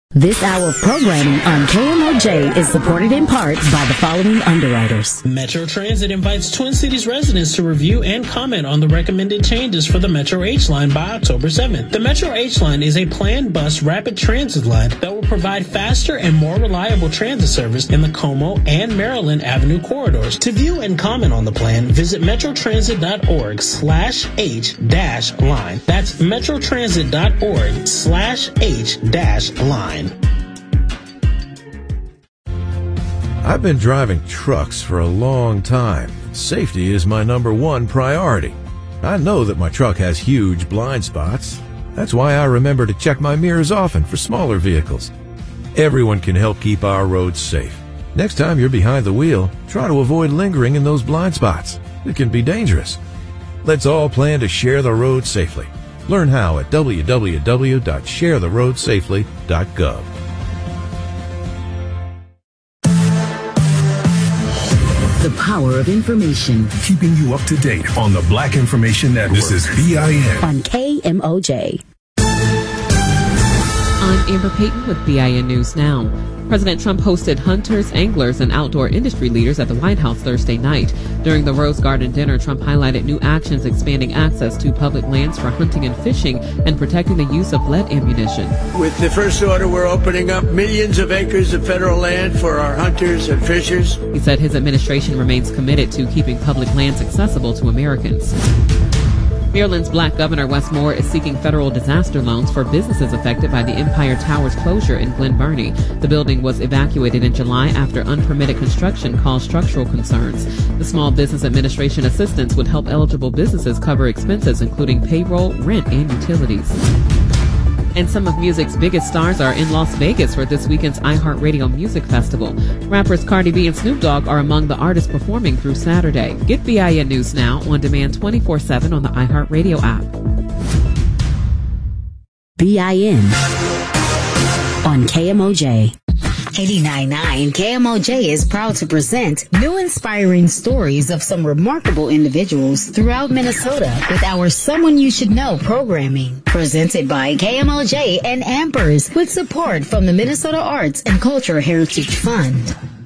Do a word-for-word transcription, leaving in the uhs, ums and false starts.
This hour of programming on K M O J is supported in part by the following underwriters. Metro Transit invites Twin Cities residents to review and comment on the recommended changes for the Metro H-Line by October seventh. The Metro H-Line is a planned bus rapid transit line that will provide faster and more reliable transit service in the Como and Maryland Avenue corridors. To view and comment on the plan, visit metrotransit.org slash H dash line. That's metrotransit.org slash H dash line. I've been driving trucks for a long time. Safety is my number one priority. I know that my truck has huge blind spots. That's why I remember to check my mirrors often for smaller vehicles. Everyone can help keep our roads safe. Next time you're behind the wheel, try to avoid lingering in those blind spots. It can be dangerous. Let's all plan to share the road safely. Learn how at w w w dot share the road safely dot gov. The power of information. Keeping you up to date on the Black Information Network. This is B I N. On K M O J. I'm Amber Payton with B I N News Now. President Trump hosted hunters, anglers, and outdoor industry leaders at the White House Thursday night. During the Rose Garden dinner, Trump highlighted new actions expanding access to public lands for hunting and fishing and protecting the use of lead ammunition. With the first order, we're opening up millions of acres of federal land for our hunters and fishers. He said his administration remains committed to keeping public lands accessible to Americans. Maryland's black governor, Wes Moore, is seeking federal disaster loans for businesses affected by the Empire Tower's closure in Glen Burnie. The building was evacuated in July after unpermitted construction caused structural concerns. The Small Business Administration assistance would help eligible businesses cover expenses including payroll, rent, and utilities. And some of music's biggest stars are in Las Vegas for this weekend's iHeartRadio Music Festival. Rappers Cardi B and Snoop Dogg are among the artists performing through Saturday. Get B I N News Now on demand twenty-four seven on the iHeartRadio app. B I N on K M O J. eighty-nine point nine K M O J is proud to present new inspiring stories of some remarkable individuals throughout Minnesota with our Someone You Should Know programming. Presented by K M O J and Ampers with support from the Minnesota Arts and Culture Heritage Fund.